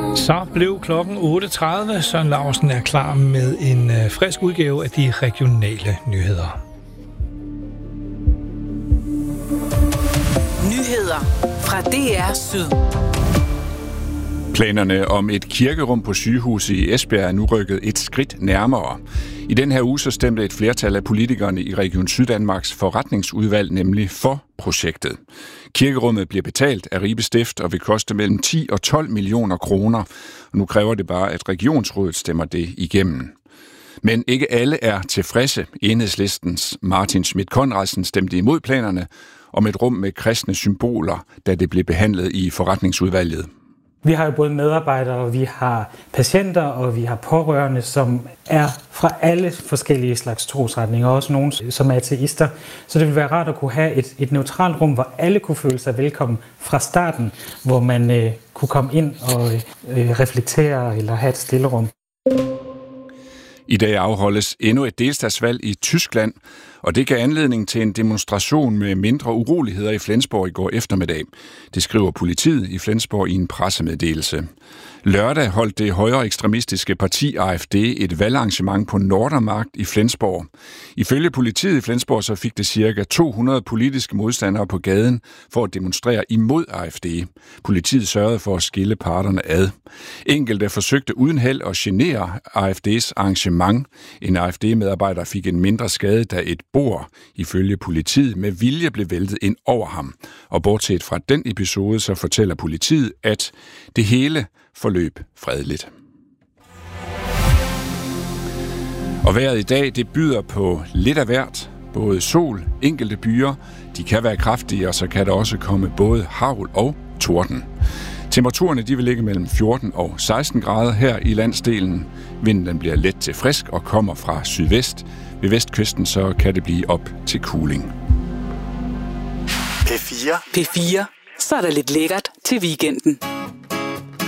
Så blev klokken 8.30. Søren Lausen er klar med en frisk udgave af de regionale nyheder. Nyheder fra DR Syd. Planerne om et kirkerum på sygehuset i Esbjerg er nu rykket et skridt nærmere. I den her uge så stemte et flertal af politikerne i Region Syddanmarks forretningsudvalg nemlig for projektet. Kirkerummet bliver betalt af Ribe Stift og vil koste mellem 10 og 12 millioner kroner. Og nu kræver det bare, at regionsrådet stemmer det igennem. Men ikke alle er tilfredse. Enhedslistens Martin Schmidt-Konradsen stemte imod planerne om et rum med kristne symboler, da det blev behandlet i forretningsudvalget. Vi har jo både medarbejdere, vi har patienter og vi har pårørende, som er fra alle forskellige slags trosretninger, også nogle som er ateister. Så det vil være rart at kunne have et neutralt rum, hvor alle kunne føle sig velkommen fra starten, hvor man kunne komme ind og reflektere eller have et stillerum. I dag afholdes endnu et delstatsvalg i Tyskland, og det gav anledning til en demonstration med mindre uroligheder i Flensborg i går eftermiddag. Det skriver politiet i Flensborg i en pressemeddelelse. Lørdag holdt det højre ekstremistiske parti AfD et valgarrangement på Nordermarkt i Flensborg. Ifølge politiet i Flensborg så fik det ca. 200 politiske modstandere på gaden for at demonstrere imod AfD. Politiet sørgede for at skille parterne ad. Enkelte forsøgte uden held at genere AfD's arrangement. En AfD-medarbejder fik en mindre skade, da et bord, ifølge politiet, med vilje blev væltet ind over ham. Og bortset fra den episode, så fortæller politiet, at det hele forløb fredeligt. Og vejret i dag, det byder på lidt af hvert. Både sol, enkelte byer, de kan være kraftige, og så kan der også komme både hagl og torden. Temperaturerne de vil ligge mellem 14 og 16 grader her i landsdelen. Vinden bliver let til frisk og kommer fra sydvest. Ved vestkysten så kan det blive op til kuling. P4. Så er der lidt lækkert til weekenden.